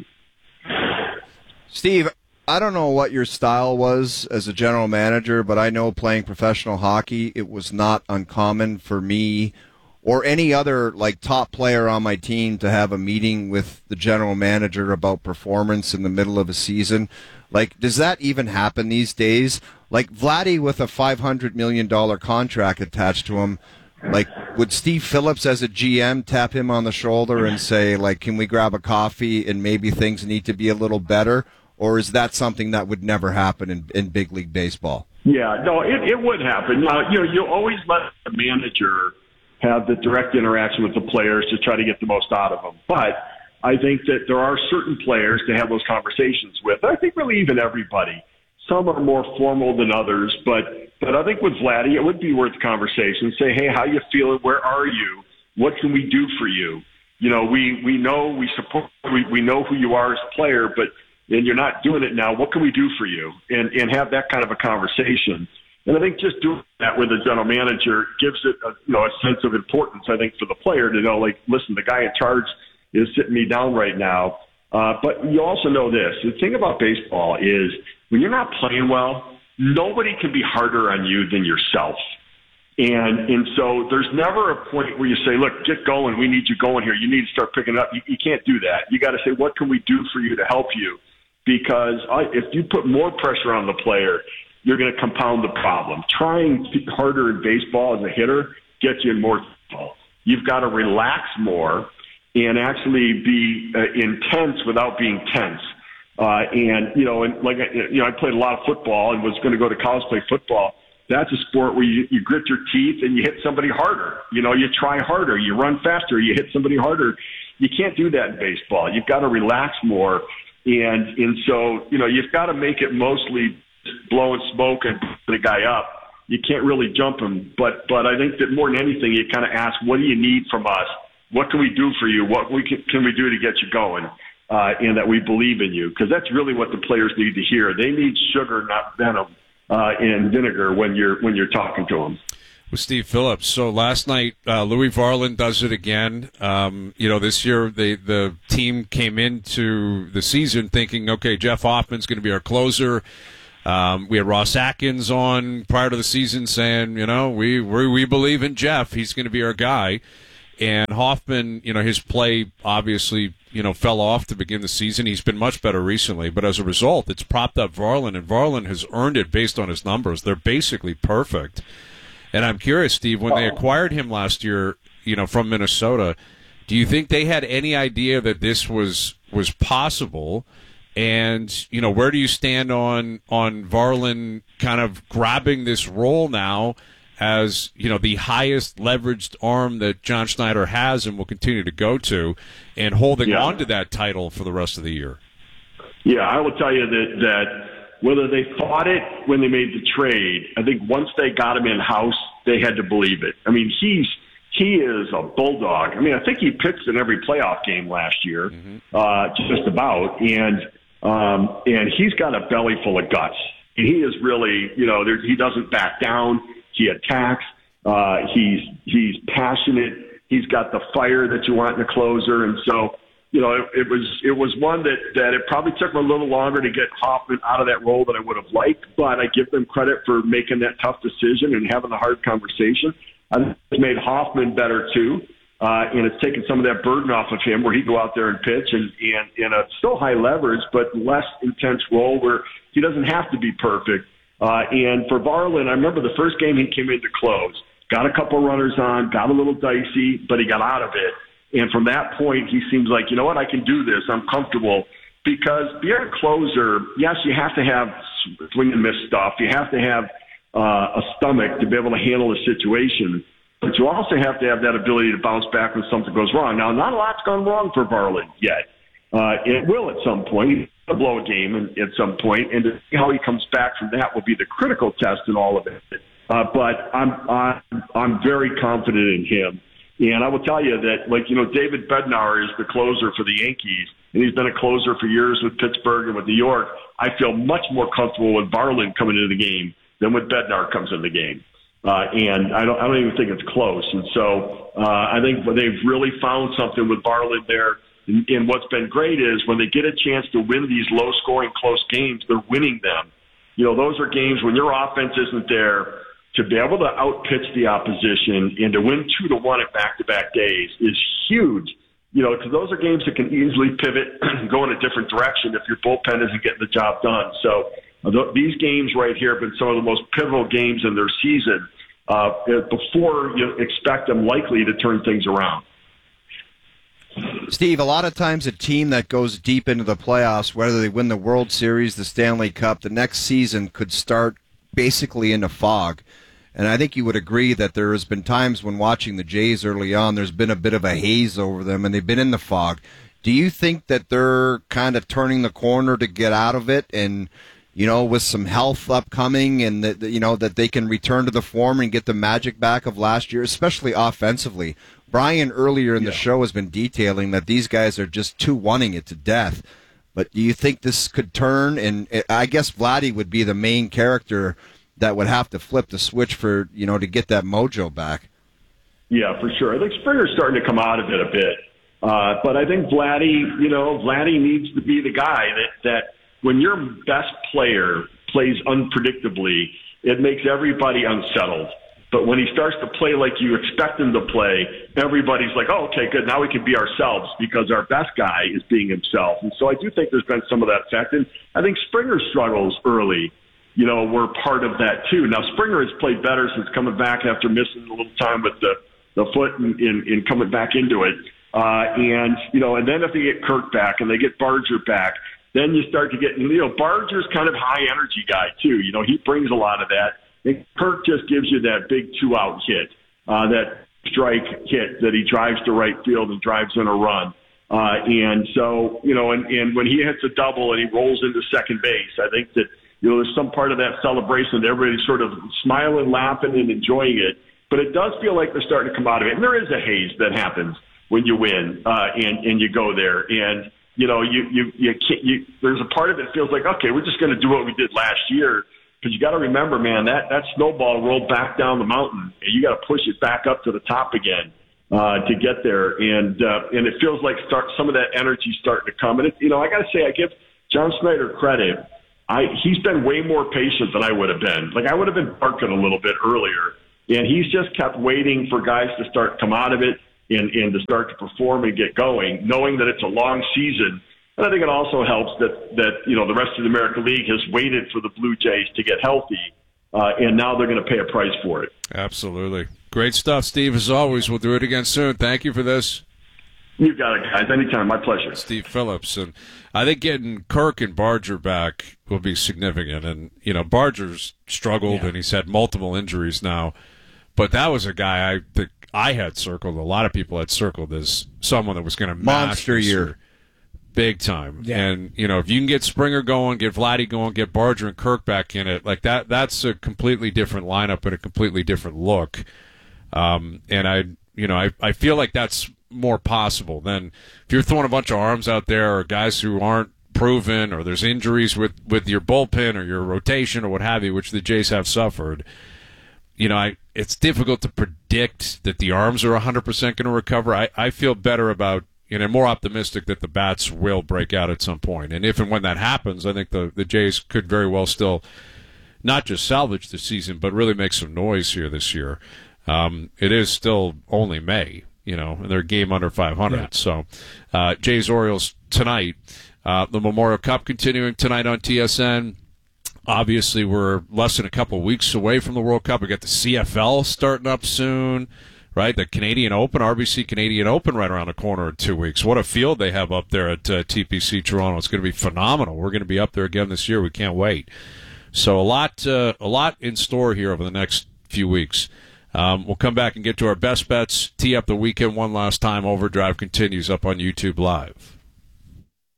Steve, I don't know what your style was as a general manager, but I know playing professional hockey, it was not uncommon for me or any other top player on my team to have a meeting with the general manager about performance in the middle of a season. Does that even happen these days? Vladdy with a $500 million contract attached to him, would Steve Phillips as a GM tap him on the shoulder and say, can we grab a coffee and maybe things need to be a little better? Or is that something that would never happen in big league baseball? Yeah, no, it would happen. Now, you always let the manager have the direct interaction with the players to try to get the most out of them. But I think that there are certain players to have those conversations with. I think really even everybody. Some are more formal than others, but I think with Vladdy, it would be worth a conversation. Say, hey, how you feeling? Where are you? What can we do for you? We know we support. We know who you are as a player, and you're not doing it now. What can we do for you? And have that kind of a conversation. And I think just doing that with a general manager gives it a sense of importance, I think, for the player to know, listen, the guy in charge is sitting me down right now. But you also know this. The thing about baseball is when you're not playing well, nobody can be harder on you than yourself. And so there's never a point where you say, look, get going. We need you going here. You need to start picking it up. You can't do that. You got to say, what can we do for you to help you? Because if you put more pressure on the player, you're going to compound the problem. Trying harder in baseball as a hitter gets you in more trouble. You've got to relax more and actually be intense without being tense. I played a lot of football and was going to go to college to play football. That's a sport where you grit your teeth and you hit somebody harder. You try harder, you run faster, you hit somebody harder. You can't do that in baseball. You've got to relax more. And so, you've got to make it mostly blowing smoke and put the guy up. You can't really jump him. But I think that more than anything, you kind of ask, what do you need from us? What can we do for you? What can we do to get you going? And that we believe in you. Because that's really what the players need to hear. They need sugar, not venom, and vinegar when you're talking to them. With Steve Phillips. So last night, Louis Varland does it again. This year the team came into the season thinking, okay, Jeff Hoffman's going to be our closer. We had Ross Atkins on prior to the season saying, we believe in Jeff. He's going to be our guy. And Hoffman, his play obviously, fell off to begin the season. He's been much better recently, but as a result, it's propped up Varland, and Varland has earned it based on his numbers. They're basically perfect. And I'm curious, Steve, when they acquired him last year, from Minnesota, do you think they had any idea that this was possible? And, where do you stand on Varland kind of grabbing this role now as, the highest leveraged arm that John Schneider has and will continue to go to, and holding on to that title for the rest of the year? Yeah, I will tell you that whether they thought it when they made the trade, I think once they got him in-house, they had to believe it. I mean, he is a bulldog. I mean, I think he pitched in every playoff game last year, just about. And he's got a belly full of guts. And he is really, he doesn't back down. He attacks. He's passionate. He's got the fire that you want in a closer. And so, it was one that it probably took him a little longer to get Hoffman out of that role than I would have liked, but I give them credit for making that tough decision and having a hard conversation. I think it's made Hoffman better too, and it's taken some of that burden off of him where he go out there and pitch and in a still high leverage but less intense role where he doesn't have to be perfect. And for Varland, I remember the first game he came in to close, got a couple runners on, got a little dicey, but he got out of it. And from that point, he seems like, I can do this. I'm comfortable. Because being a closer, yes, you have to have swing and miss stuff. You have to have a stomach to be able to handle a situation. But you also have to have that ability to bounce back when something goes wrong. Now, not a lot's gone wrong for Varland yet. It will at some point. He'll blow a game at some point, and to see how he comes back from that will be the critical test in all of it. But I'm very confident in him. And I will tell you that, David Bednar is the closer for the Yankees, and he's been a closer for years with Pittsburgh and with New York. I feel much more comfortable with Varland coming into the game than when Bednar comes in the game. And I don't even think it's close. And so I think they've really found something with Varland there. And what's been great is when they get a chance to win these low-scoring, close games, they're winning them. Those are games when your offense isn't there. To be able to outpitch the opposition and to win 2-1 at back-to-back days is huge. Because those are games that can easily pivot and go in a different direction if your bullpen isn't getting the job done. So these games right here have been some of the most pivotal games in their season before you expect them likely to turn things around. Steve, a lot of times a team that goes deep into the playoffs, whether they win the World Series, the Stanley Cup, the next season could start basically in a fog. And I think you would agree that there has been times when watching the Jays early on, there's been a bit of a haze over them, and they've been in the fog. Do you think that they're kind of turning the corner to get out of it and, with some health upcoming and, that they can return to the form and get the magic back of last year, especially offensively? Brian earlier in the show has been detailing that these guys are just wanting it to death. But do you think this could turn? And I guess Vladdy would be the main character that would have to flip the switch for, to get that mojo back. Yeah, for sure. I think Springer's starting to come out of it a bit. But I think Vladdy needs to be the guy that when your best player plays unpredictably, it makes everybody unsettled. But when he starts to play like you expect him to play, everybody's like, oh, okay, good. Now we can be ourselves because our best guy is being himself. And so I do think there's been some of that effect. And I think Springer's struggles early, were part of that too. Now, Springer has played better since coming back after missing a little time with the foot and coming back into it. And then if they get Kirk back and they get Barger back, then you start to get, Barger's kind of high energy guy too. He brings a lot of that. And Kirk just gives you that big 2-out hit, that strike hit that he drives to right field and drives in a run. And so, and when he hits a double and he rolls into second base, I think that, there's some part of that celebration that everybody's sort of smiling, laughing, and enjoying it. But it does feel like they're starting to come out of it. And there is a haze that happens when you win and you go there. And, there's a part of it that feels like, okay, we're just going to do what we did last year. Because you got to remember, man, that snowball rolled back down the mountain, and you got to push it back up to the top again to get there. And it feels like some of that energy starting to come. And I got to say, I give John Schneider credit. He's been way more patient than I would have been. Like I would have been barking a little bit earlier, and he's just kept waiting for guys to start to come out of it and to start to perform and get going, knowing that it's a long season. And I think it also helps that the rest of the American League has waited for the Blue Jays to get healthy, and now they're going to pay a price for it. Absolutely. Great stuff, Steve, as always. We'll do it again soon. Thank you for this. You got it, guys. Anytime. My pleasure. Steve Phillips. And I think getting Kirk and Barger back will be significant. And, Barger's struggled, and he's had multiple injuries now. But that was a guy I had circled, a lot of people had circled as someone that was going to monster year. Big time. Yeah. And, if you can get Springer going, get Vladdy going, get Barger and Kirk back in it, like that's a completely different lineup and a completely different look. And I feel like that's more possible than if you're throwing a bunch of arms out there or guys who aren't proven or there's injuries with your bullpen or your rotation or what have you, which the Jays have suffered. It's difficult to predict that the arms are 100% going to recover. I feel better about, more optimistic that the bats will break out at some point. And if and when that happens, I think the Jays could very well still not just salvage the season, but really make some noise here this year. It is still only May, and they're a game under 500. Yeah. So Jays-Orioles tonight. The Memorial Cup continuing tonight on TSN. Obviously, we're less than a couple weeks away from the World Cup. We got the CFL starting up soon. Right, the Canadian Open, RBC Canadian Open right around the corner in 2 weeks. What a field they have up there at TPC Toronto. It's going to be phenomenal. We're going to be up there again this year. We can't wait. So a lot in store here over the next few weeks. We'll come back and get to our best bets, tee up the weekend one last time. Overdrive continues up on YouTube Live.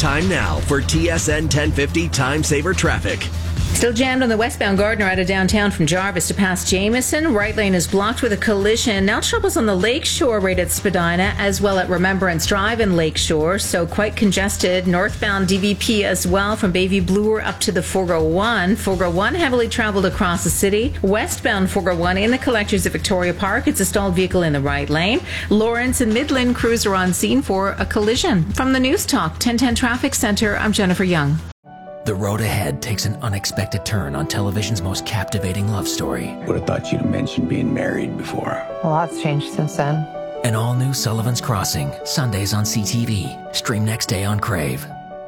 Time now for TSN 1050 Time Saver Traffic. Still jammed on the westbound Gardner out of downtown from Jarvis to past Jameson. Right lane is blocked with a collision. Now troubles on the Lakeshore right at Spadina, as well at Remembrance Drive in Lakeshore. So quite congested. Northbound DVP as well from Bayview Bloor up to the 401. 401 heavily traveled across the city. Westbound 401 in the collectors at Victoria Park. It's a stalled vehicle in the right lane. Lawrence and Midland crews are on scene for a collision. From the News Talk 1010 Traffic Center, I'm Jennifer Young. The road ahead takes an unexpected turn on television's most captivating love story. Would have thought you'd have mentioned being married before. A lot's changed since then. An all-new Sullivan's Crossing, Sundays on CTV. Stream next day on Crave.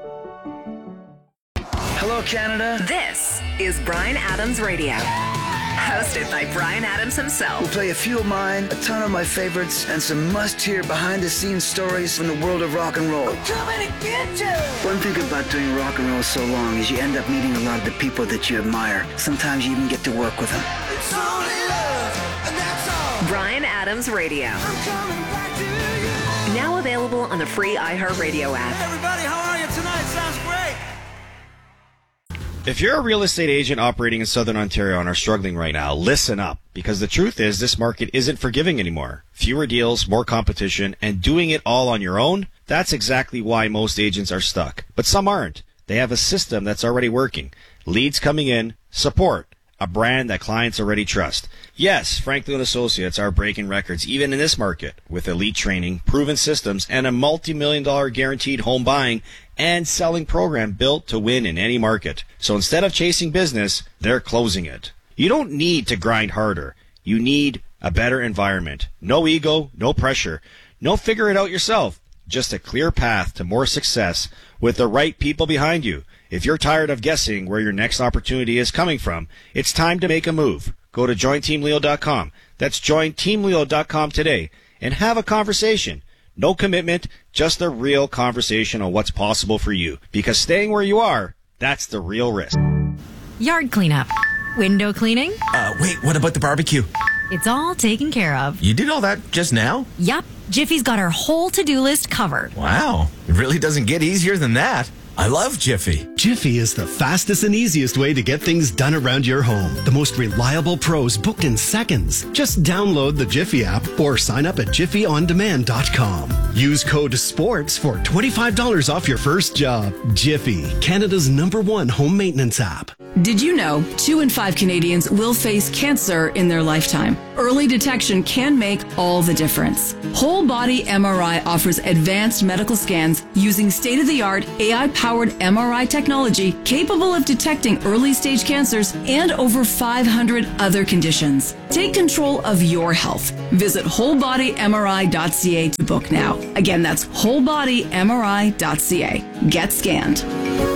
Hello, Canada. This is Bryan Adams Radio. Hosted by Bryan Adams himself. We'll play a few of mine, a ton of my favorites, and some must-hear behind-the-scenes stories from the world of rock and roll. I'm coming to get you! One thing about doing rock and roll so long is you end up meeting a lot of the people that you admire. Sometimes you even get to work with them. It's only love, and that's all. Bryan Adams Radio. I'm coming back to you. Now available on the free iHeartRadio app. Hey everybody, how are you tonight? Sounds great. If you're a real estate agent operating in Southern Ontario and are struggling right now, listen up, because the truth is this market isn't forgiving anymore. Fewer deals, more competition, and doing it all on your own, that's exactly why most agents are stuck. But some aren't. They have a system that's already working. Leads coming in, support, a brand that clients already trust. Yes, Franklin Associates are breaking records even in this market with elite training, proven systems, and a multi-million-dollar guaranteed home buying and selling program built to win in any market. So instead of chasing business, they're closing it. You don't need to grind harder. You need a better environment. No ego, no pressure. No figure it out yourself. Just a clear path to more success with the right people behind you. If you're tired of guessing where your next opportunity is coming from, it's time to make a move. Go to jointeamleo.com. That's jointeamleo.com today and have a conversation. No commitment, just a real conversation on what's possible for you. Because staying where you are, that's the real risk. Yard cleanup. Window cleaning. Wait, what about the barbecue? It's all taken care of. You did all that just now? Yup. Jiffy's got our whole to-do list covered. Wow. It really doesn't get easier than that. I love Jiffy. Jiffy is the fastest and easiest way to get things done around your home. The most reliable pros booked in seconds. Just download the Jiffy app or sign up at jiffyondemand.com. Use code SPORTS for $25 off your first job. Jiffy, Canada's #1 home maintenance app. Did you know 2 in 5 Canadians will face cancer in their lifetime? Early detection can make all the difference. Whole Body MRI offers advanced medical scans using state-of-the-art AI-powered MRI technology capable of detecting early-stage cancers and over 500 other conditions. Take control of your health. Visit wholebodymri.ca to book now. Again, that's wholebodymri.ca. Get scanned.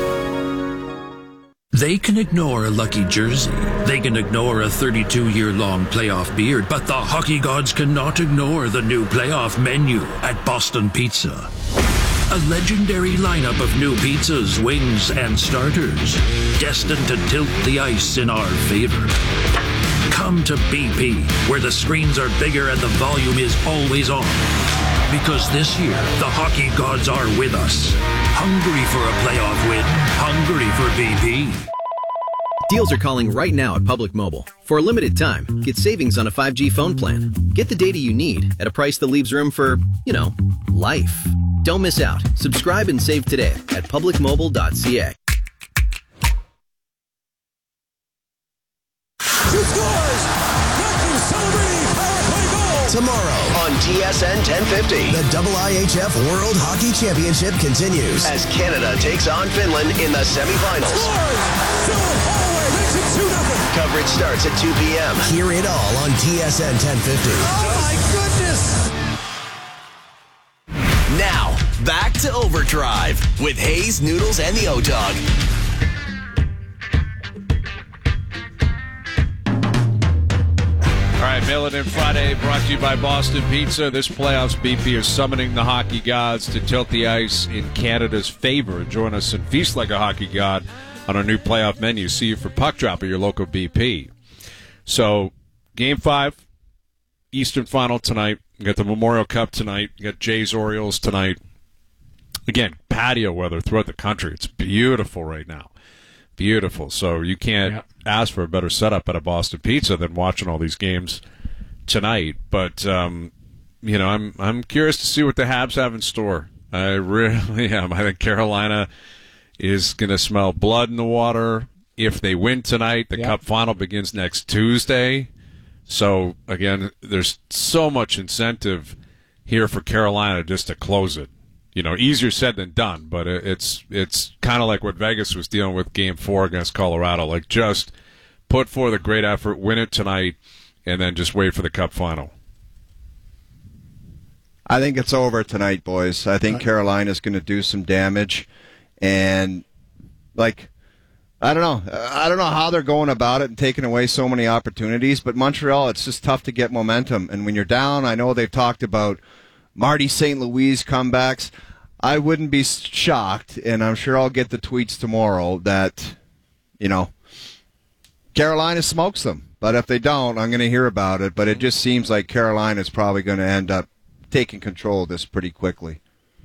They can ignore a lucky jersey. They can ignore a 32-year-long playoff beard, but the hockey gods cannot ignore the new playoff menu at Boston Pizza. A legendary lineup of new pizzas, wings, and starters, destined to tilt the ice in our favor. Come to BP, where the screens are bigger and the volume is always on. Because this year, the hockey gods are with us. Hungry for a playoff win. Hungry for BP. Deals are calling right now at Public Mobile. For a limited time, get savings on a 5G phone plan. Get the data you need at a price that leaves room for, life. Don't miss out. Subscribe and save today at publicmobile.ca. Two scores! Matthew Celebrini, power play goal! Tomorrow on TSN 1050, the IIHF World Hockey Championship continues as Canada takes on Finland in the semifinals. Scores! Dylan Holloway makes it 2-0. Coverage starts at 2 p.m. Hear it all on TSN 1050. Oh my goodness! Now, back to Overdrive with Hayes, Noodles, and the O-Dog. All right, Mail It In Friday brought to you by Boston Pizza. This playoffs, BP is summoning the hockey gods to tilt the ice in Canada's favor. Join us and feast like a hockey god on our new playoff menu. See you for Puck Drop at your local BP. So, Game 5, Eastern Final tonight. You got the Memorial Cup tonight. You got Jays Orioles tonight. again, patio weather throughout the country. It's beautiful right now. Beautiful. So you can't ask for a better setup at a Boston Pizza than watching all these games tonight. But, I'm curious to see what the Habs have in store. I really am. I think Carolina is going to smell blood in the water. If they win tonight, the Cup final begins next Tuesday. So, again, there's so much incentive here for Carolina just to close it. Easier said than done, but it's kind of like what Vegas was dealing with Game 4 against Colorado. Like, just put forth a great effort, win it tonight, and then just wait for the Cup final. I think it's over tonight, boys. I think Carolina's going to do some damage. And, I don't know. I don't know how they're going about it and taking away so many opportunities, but Montreal, it's just tough to get momentum. And when you're down, I know they've talked about Marty St. Louis comebacks. I wouldn't be shocked, and I'm sure I'll get the tweets tomorrow that, Carolina smokes them. But if they don't, I'm going to hear about it. But it just seems like Carolina's probably going to end up taking control of this pretty quickly.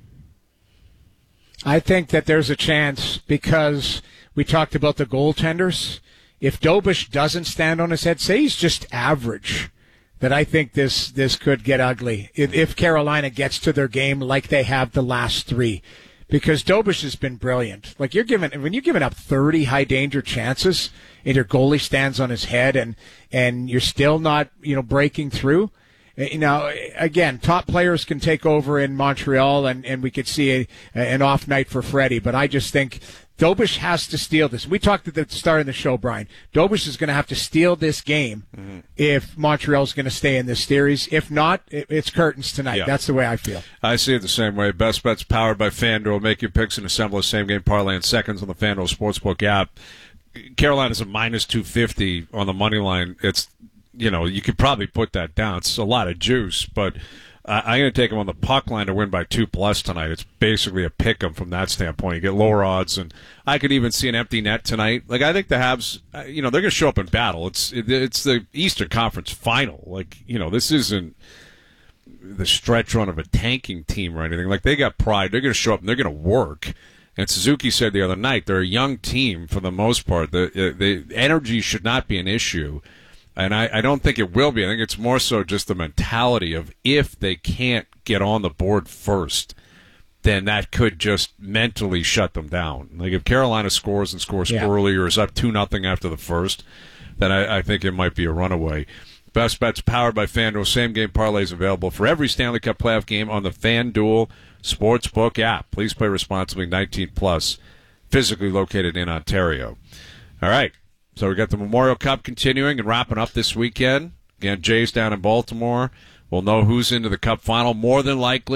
I think that there's a chance because we talked about the goaltenders. If Dobush doesn't stand on his head, say he's just average, that I think this could get ugly if Carolina gets to their game like they have the last three. Because Dobush has been brilliant. When you're giving up 30 high danger chances and your goalie stands on his head and you're still not, breaking through. Again, top players can take over in Montreal and we could see an off night for Freddie, but I just think Dobush has to steal this. We talked at the start of the show, Brian. Dobush is going to have to steal this game if Montreal's going to stay in this series. If not, it's curtains tonight. Yeah. That's the way I feel. I see it the same way. Best Bets powered by FanDuel. Make your picks and assemble a same-game parlay in seconds on the FanDuel Sportsbook app. Carolina's a minus 250 on the money line. It's, you could probably put that down. It's a lot of juice, but I'm going to take them on the puck line to win by 2+ tonight. It's basically a pick 'em from that standpoint. You get lower odds, and I could even see an empty net tonight. I think the Habs, they're going to show up in battle. It's the Eastern Conference final. This isn't the stretch run of a tanking team or anything. They got pride. They're going to show up and they're going to work. And Suzuki said the other night, they're a young team for the most part. The energy should not be an issue. And I don't think it will be. I think it's more so just the mentality of if they can't get on the board first, then that could just mentally shut them down. If Carolina scores early or is up 2-0 after the first, then I think it might be a runaway. Best Bets powered by FanDuel. Same-game parlays available for every Stanley Cup playoff game on the FanDuel Sportsbook app. Please play responsibly, 19+, physically located in Ontario. All right. So we got the Memorial Cup continuing and wrapping up this weekend. Again, Jays down in Baltimore. We'll know who's into the Cup final more than likely.